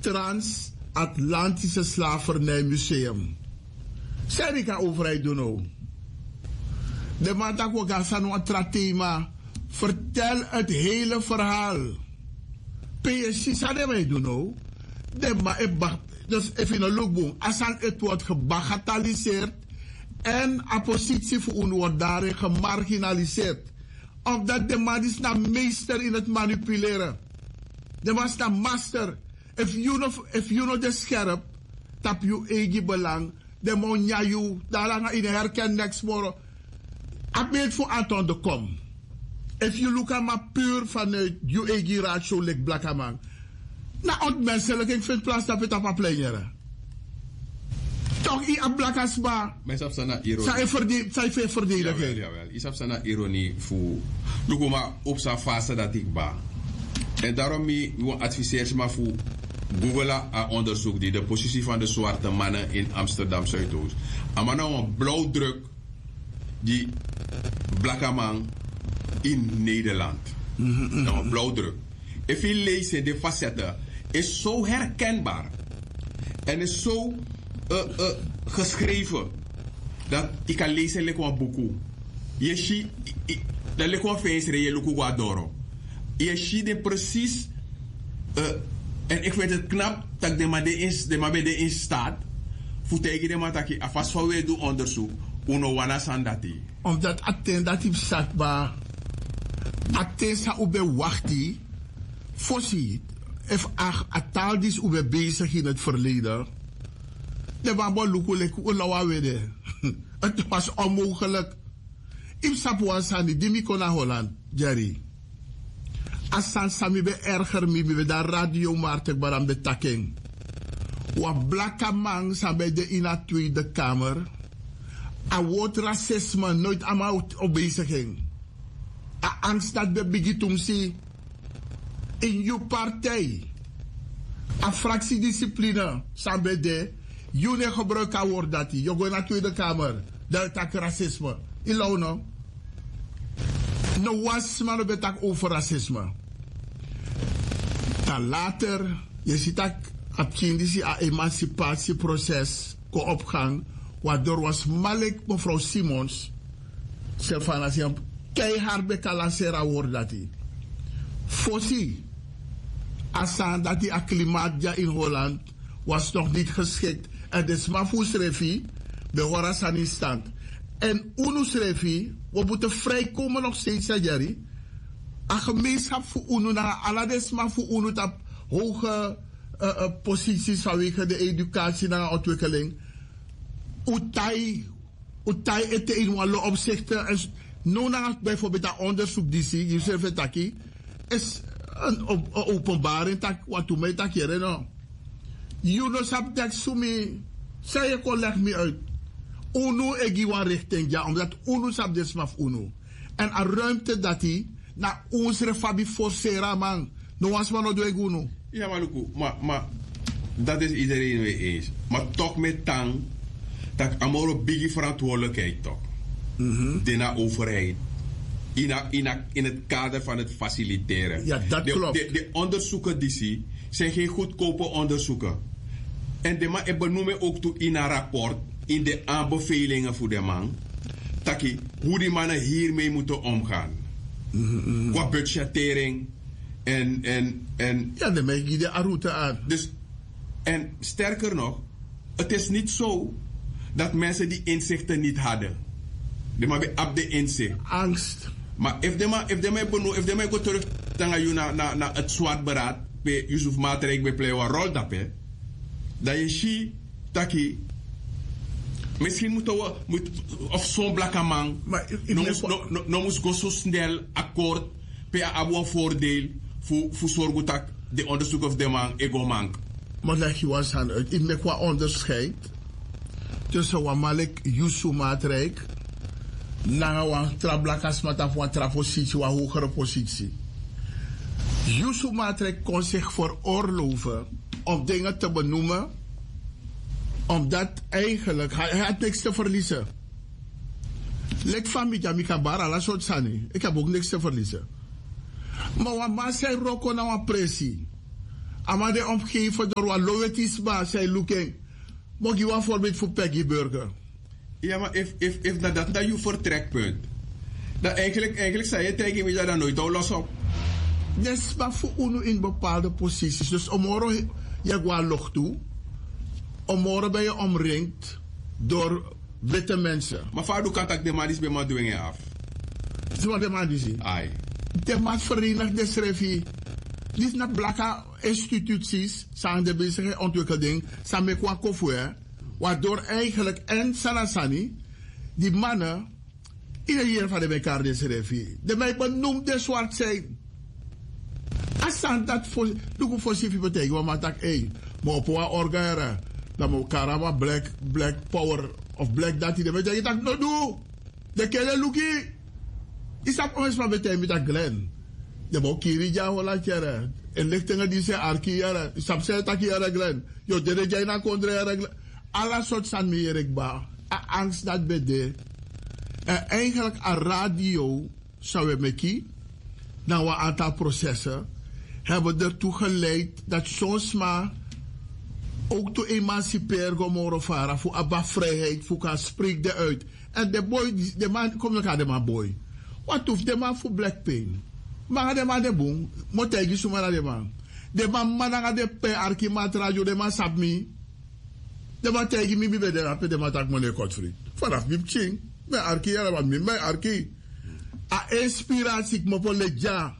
Transatlantische Slavernijmuseum. Zeg ik aan overheid doen ook. De man dat we gaan aan het thema. Vertel het hele verhaal. PSG zou wij doen ook. Dus even een lookboom. Als het wordt gebagatelliseerd en oppositie voor ons wordt daarin gemarginaliseerd. Omdat de man is nou meester in het manipuleren. De man is nou master. If you know de scherp, tap je eigen belang. De man jou, daar lang in herken next moro. Ik weet voor Anton de kom. If you look at my puur vanuit je eigen ratio like blakkaman. Na ontmenselijk, ik vind plaats dat we het op een pleineren. Toch, i a blakkasba. Maar is na ironie. Zij verdedigen. Jawel. Is na ironie voor. Look maar op zijn fase dat ik ba. En daarom wil adviseer je maar voor Google een onderzoek die de positie van de zwarte mannen in Amsterdam Zuidoost. Maar nou een blauwdruk die blakkaman in Nederland. Nou een blauwdruk. If je leest de facetten is zo herkenbaar en is zo geschreven dat ik kan lezen like een boek. Je ziet dat like een feestje je lukt adoro. Je ziet het precies en ik vind het knap dat de man bij in staat voor tegen de man dat je alvast van weer doet onderzoek uno wana sandati. Omdat attendatief staat maar attensa ube wachti voorziet. If taal die we bezig in het verleden. De babo lukulek ulawa wede. Het was onmogelijk. Im sapwansani dimi kona Holland, Jerry. Asan sami be erger mi be da radio martek baram de taking. Wa blakka man sabe de in a Tweede Kamer. A woord racisme nooit allemaal op bezig ging. A angst dat be bigitumsi. In je partij, a fractiediscipline, sambede, je ne gebruikt woord dat je gaat naar de Tweede Kamer, dat is racisme. Ilauno, no was maar betak over racisme. Dan later, je ziet dat op een emancipatieproces opgang, waardoor was Malik mevrouw Simons, zelf van als je keihard bekalancera woord dat hij. Fossi, asan dat die klimaat in Holland was nog niet geschikt. En de smafoesrefi behoren aan in stand. En unusrefi, we moeten vrijkomen nog steeds, Jerry. Een gemeenschap voor UNO, na alle de smafu UNO op hoge posities vanwege de educatie en ontwikkeling. Utai ete in alle opzichten. En nu na bijvoorbeeld dat onderzoek die zie, je zegt het aquí. Is een openbaring tak wat u mij tak hier no. You sap dat sumi zei je kon leg me uit. Uno egiwan richting ja omdat uno sap desmaf uno. En een ruimte dat hij na ons refabi forcera man. No was maar no doe uno. Ja maar Luku, maar dat is iedereen weer eens. Maar toch met tang dat amoro bigi verantwoordelijkheid toch. De overheid. In het kader van het faciliteren. Ja, dat klopt. De onderzoeken die zie, zijn geen goedkope onderzoeken. En de man benoemen ook toe in een rapport, in de aanbevelingen voor de man, taki, hoe die mannen hiermee moeten omgaan. Qua budgettering en ja, dan maak je de route aan. Dus, en sterker nog, het is niet zo dat mensen die inzichten niet hadden. De man op de inzicht. Angst. Maar if de mij go terug naar het zwart beraad, bij Yusuf Matrek bij plewa rol dape, dat je ziet dat je misschien moeten we of zo'n blakke man, no moest go zo snel akkoord, bij een voordeel voor zorgen dat de onderzoek of de man ego mank. Maar leg je was aan uit, ik maak wat onderscheid tussen wat Malik Yusuf Matrek na een trablakas met een trapositie, een hogere positie. Yusuf Matrek kon zich veroorloven om dingen te benoemen, omdat eigenlijk hij had niks te verliezen. Lek van Mika Bara, la soort sani. Ik heb ook niks te verliezen. Maar wat zei Rocco nou een pressie? Maar de omgeving door wat lowetisme zei looking. Mag je een voorbeeld voor Peggy Burger? Ja, maar if dat je vertrekpunt. Dat eigenlijk zei je tegen me dat dan nooit al los op. Dus maar voor UNO in bepaalde posities. Dus omorgen je gaat log toe. Omorgen ben je omringd door witte mensen. Maar vaak kan dat de man is bij mij doen af. Zo wat de man die ziet. Ai. De man verenigt de schrijfie. Dit is naar blakke instituties, zijn de bezige ontwikkeling, samen met Kofoe, waardoor eigenlijk en Salasani, die mannen, iedereen hier van de elkaar de schrijfie. De mij benoemd de zwart zijn. Als dat voor zich betekent, maar dat maar op een orgaan, dat moet karama black power of black dat die betekent dat no doe. De kele luki. Is dat ons van betekent dat Glen. De moet kiri ja hola kere. En lichtingen die ze arki jaren. Sap ze taki jaren Glen. Yo de jij na kondre jaren Glen. Alla soort san meer ba. Angst dat bede. En eigenlijk een radio zou we meki. Nou een aantal processen hebben ertoe geleid dat soms maar ook te emanciperen gomorofara voor abba vrijheid voor kan spreekt uit. En de boy, de man, kom nog aan de man boy. Wat hoeft de man voor black pain? Maar de man de boom, moet je zo maar de man. De man aan de pe arkimat radio, de man sap me. De man tegen me bij de rappe, de man tak meneer Godfried. Vanaf bip ching, mijn arki ja, wat mijn arki. A inspiratie ik me voor leja.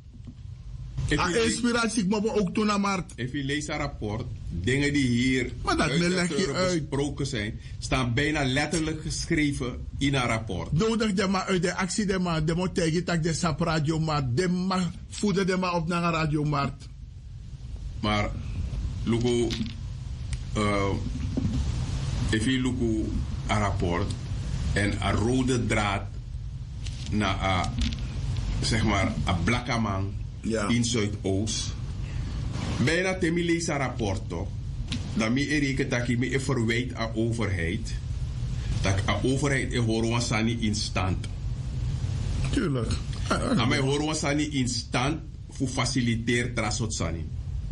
A inspiratie ik me ook toen naar markt. Als je leest een rapport, dingen die hier besproken zijn, staan bijna letterlijk geschreven in een rapport. Nodig de maar uit de actie de maar, de moet tegen dat de sap radio maar, de maar voeden de maar op naar een radiomarkt. Maar, Luko, als je Luko een rapport en een rode draad naar zeg maar een blakke man in Zuidoost. Bijna temi lees een rapport toch. Dat me ereken dat ik me verwijt aan overheid. Dat de overheid horen we niet in stand. Tuurlijk. Maar horen we niet in stand voor faciliteer trasot sani.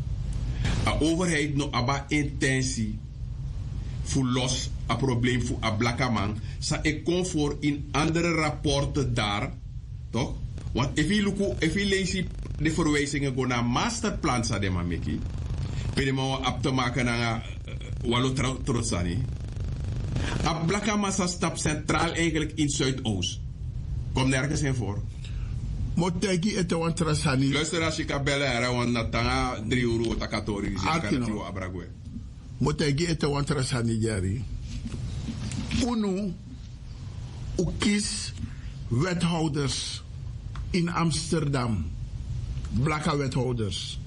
De overheid no aba intentie voor los een probleem voor een blakke man. Sa ik kom voor in andere rapporten daar, toch? Want if je leest de verwijzingen go naar masterplan sa de mameki, ben je maar op te maken naar walo trotsani. Een blakke man staat centraal eigenlijk in Zuidoost. Komt nergens in voor. Motegi ete wan trasani. Luister als je kan bellen, want dat tanga 3 euro takatori is kan abragwe. Motegi ete wan trasani jari. Uno kies wethouders in Amsterdam. Blakke wethouders.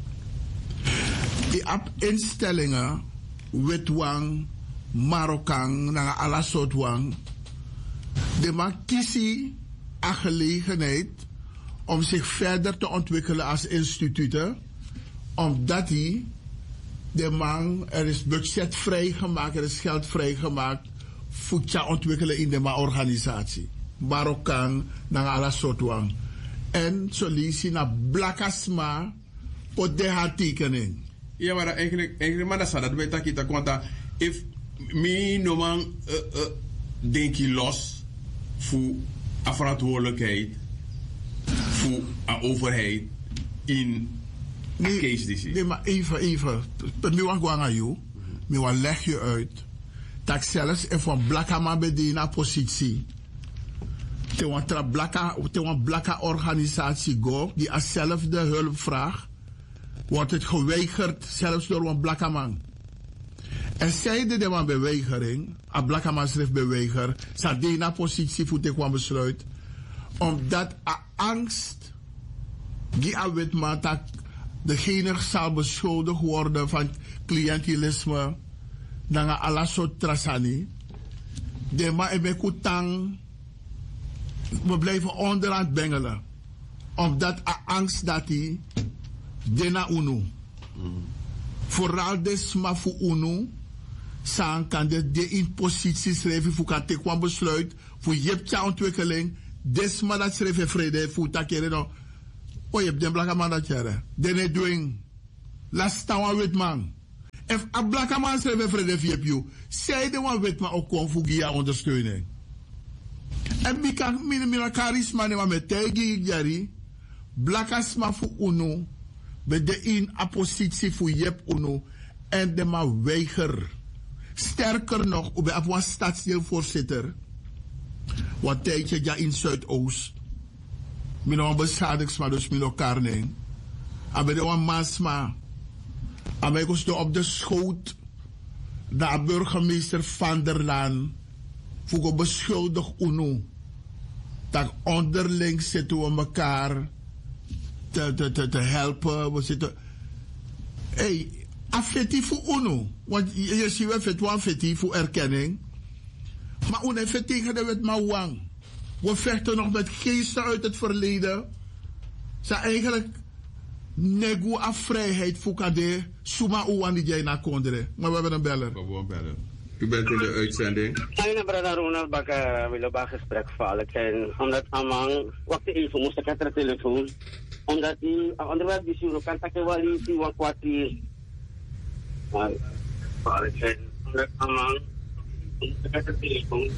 Die op instellingen witwang, Marokkaan, naar alle soort wang. De man kiest een gelegenheid om zich verder te ontwikkelen als instituten, omdat hij, de man, er is budget vrijgemaakt, er is geld vrijgemaakt voor te ontwikkelen in de organisatie. Marokkaan, naar alle soort wang. En zo lees je naar Blakasma op de handtekening. Ja, maar eigenlijk maar dat weet ik niet. Want if me no man denk je los voor verantwoordelijkheid voor een overheid in een case die zie. Nee, maar even. Nu wat gaan aan jou. Nu wat leg je uit. Dat zelfs van Blakama bedien positie. Te een blakke organisatie go die als zelfde hulp vraagt, wordt het geweigerd zelfs door een blakke man. En zeiden de man beweigering, een blakke man schrift beweiger, zat die na positie voor te kwam besluit, omdat angst die aan wit maakt dat degene zal beschuldigd worden van cliëntelisme, dan alle soort trasani. De man ebe kutang. We blijven onderaan bengelen. Omdat de angst dat hij dena UNO. Vooral desma voor UNO. Zijn kan de in positie schrijven voor kan te kwam besluit. Voor je ontwikkeling. Desma dat schrijven vrede voor takere no. Oh je hebt den blakke man dat jaren. Dene doing. Lasta wit man. If a black man schrijft vrede via zij de wan wit man ook kon fugia ondersteuning. En mina charisma ne met tegi jari. Blakas ma fu uno. Be de in oppositie fu jep uno. En de ma weiger. Sterker nog, op een stadsdeelvoorzitter. Wat tijdje ja in Zuidoost. Mino beschadigd, maar dus mino karning. Abe de wan masma. Abe kost op de schoot. De burgemeester van der Laan. Voor beschuldigd uno. Dat onderling zitten we elkaar te helpen. We zitten. Hey, affectief voor uno. Want je ziet wel vet affectief voor erkenning. Maar uno heeft tegen de wet maar wang. We vechten nog met geesten uit het verleden. Ze eigenlijk nego af vrijheid voor kade. Suma uwan die jij naar kondre. Maar we hebben een beller. U bent in de uitzending. Mijn brother Ronald Bakker wil op een gesprek vallen. En omdat Amang, wacht even, moest ik het de telefoon. Omdat die, onderweg die zo'n kan takken wel eens, die wat kwartier. Maar, vallen. Omdat Amang, moest ik het de telefoon.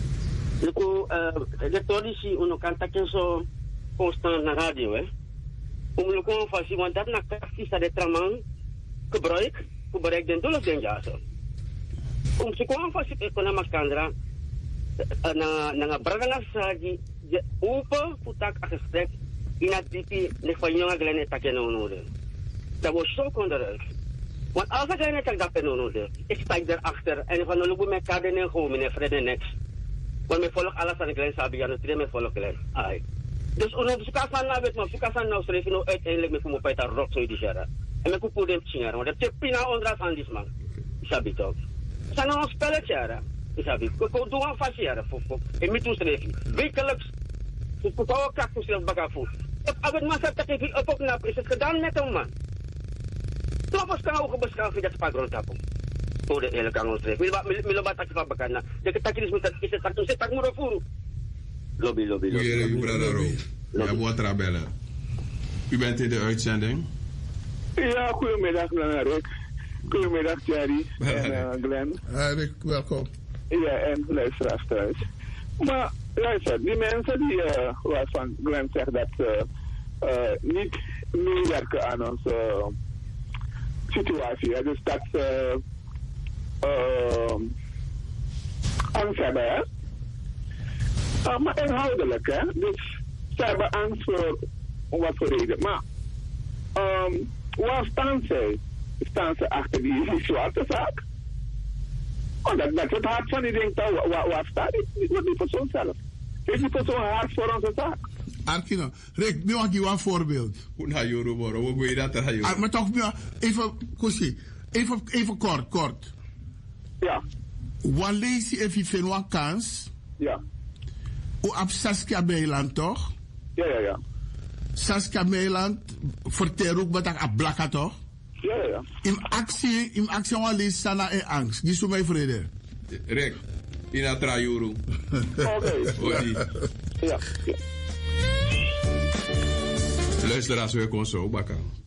De traditie, uno kan takken zo constant naar radio, hè. Omdat we gewoon want dat na krachtig de tramang gebruik, voor bereik den doel of den jaso. Se ko ang fasit ko na maskandra na brada sa di upa putak a gesprek inatipi ne fanyo nga glene takenonude. Dat was zo konderus. Want als ik glene tak dakenonude, ik sta daarachter en van lubu me kaden en gewoon meneer Fred en next. Want me volg alles aan de glene sabi aan het me volg glene. Ai. Dus ono sukasan na bet ma sukasan na schrijf no uiteindelijk me kom op uit rot zo die jara. En me ko dem chingar, want dat pina ondras aan dis man. Sabi toch. Zijn er een spelletje, hè? Ik heb het. Ik doe een fasciëren voor. Ik moet toeschrijven. Wekelijks. Ik moet ook kaktus zelf bagafoe. Ik heb het maar gezegd dat ik op knap is het gedaan met hem, man. Kloppers kan ook beschouwen dat spaargrond hebben. Voor de hele gang ontschrijven. Milo batak van bekana. De takjes moet dat is het taktus. Het tak moet ervoor. Lobby. Goeie brother Ro. Ja, moet trabellen. U bent in de uitzending. Ja, goedemiddag, Rick. Goedemiddag, Jerry en Glenn. Rick, welkom. Ja, en luisteraars thuis. Maar luister, die mensen die waarvan Glenn zegt dat ze niet meewerken aan onze situatie. Hè? Dus dat ze angst hebben, hè? Maar inhoudelijk, hè? Dus ze hebben angst voor wat voor reden. Maar waar staan zij? Staan ze achter die zwarte zaak? Oh, dat is het hart van die denkt, waar staat die? Niet die persoon zelf. Is die persoon hard voor onze zaak? Arkino, Rick, nu mag je een voorbeeld. Maar toch, even, Kusi, even kort. Ja. Wat lees je even van een kans? Ja. Op Saskia Meiland, toch? Ja. Saskia Meiland vertelt ook wat ik blakka, toch? Ja. In actie van lees sana en angst. Die is mij vrede. Rick, in het trajuru. Oké. Ja. Luisteraars, we komen zo, Bakka.